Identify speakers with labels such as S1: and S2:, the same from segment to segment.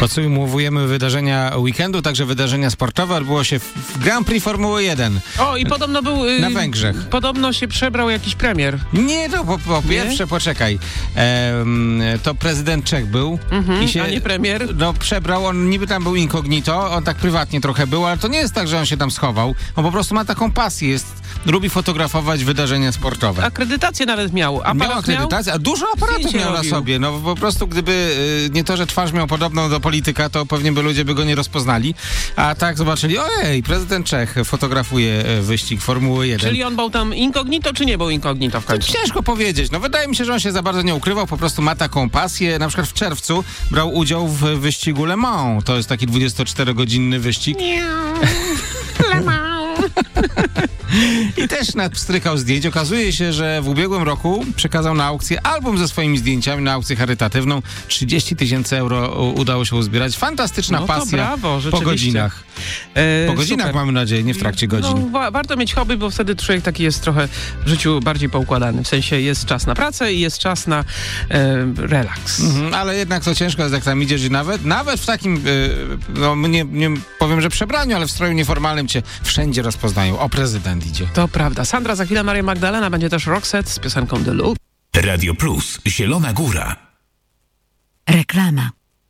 S1: Podsumowujemy wydarzenia weekendu, także wydarzenia sportowe. Odbyło się w Grand Prix Formuły 1.
S2: O, i podobno był...
S1: na Węgrzech.
S2: Podobno się przebrał jakiś premier.
S1: Nie, to po pierwsze, poczekaj. To prezydent Czech był.
S2: A nie premier?
S1: No, przebrał, on niby tam był incognito, on tak prywatnie trochę był, ale to nie jest tak, że on się tam schował. On po prostu ma taką pasję, lubi fotografować wydarzenia sportowe.
S2: Akredytację nawet miał.
S1: Miał akredytację, a dużo aparatów
S2: Zdjęcie
S1: miał
S2: robił
S1: na sobie. No po prostu gdyby nie to, że twarz miał podobną do polityka, to pewnie by ludzie go nie rozpoznali. A tak zobaczyli, ojej, prezydent Czech fotografuje wyścig Formuły 1.
S2: Czyli on był tam incognito, czy nie był incognito w końcu?
S1: Ciężko powiedzieć. No wydaje mi się, że on się za bardzo nie ukrywał, po prostu ma taką pasję. Na przykład w czerwcu brał udział w wyścigu Le Mans. To jest taki 24-godzinny wyścig.
S2: Le Mans.
S1: I też strykał zdjęć. Okazuje się, że w ubiegłym roku przekazał na aukcję album ze swoimi zdjęciami, na aukcję charytatywną. 30 000 euro udało się uzbierać. Fantastyczna pasja.
S2: Brawo,
S1: po godzinach. Po godzinach
S2: super.
S1: Mamy nadzieję, nie w trakcie godzin.
S2: No, warto mieć hobby, bo wtedy człowiek taki jest trochę w życiu bardziej poukładany. W sensie jest czas na pracę i jest czas na relaks.
S1: Ale jednak to ciężko jest, jak tam idziesz, nawet w takim, nie powiem, że przebraniu, ale w stroju nieformalnym cię wszędzie rozpoznają. O, prezydent idzie.
S2: To prawda. Sandra, za chwilę Maria Magdalena, będzie też Roxette z piosenką The Loop.
S3: Radio Plus, Zielona Góra.
S4: Reklama.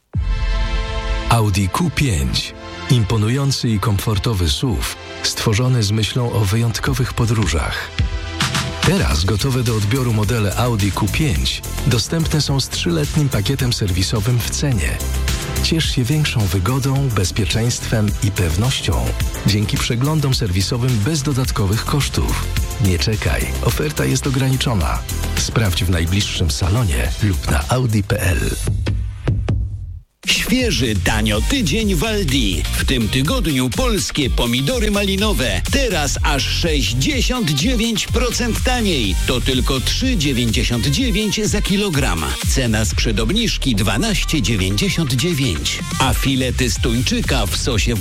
S5: Audi Q5. Imponujący i komfortowy SUV, stworzony z myślą o wyjątkowych podróżach. Teraz gotowe do odbioru modele Audi Q5 dostępne są z 3-letnim pakietem serwisowym w cenie. Ciesz się większą wygodą, bezpieczeństwem i pewnością dzięki przeglądom serwisowym bez dodatkowych kosztów. Nie czekaj, oferta jest ograniczona. Sprawdź w najbliższym salonie lub na audi.pl.
S6: Świeży, tanio tydzień w Aldi. W tym tygodniu polskie pomidory malinowe. Teraz aż 69% taniej. To tylko 3,99 za kilogram. Cena sprzed obniżki 12,99. A filety z tuńczyka w sosie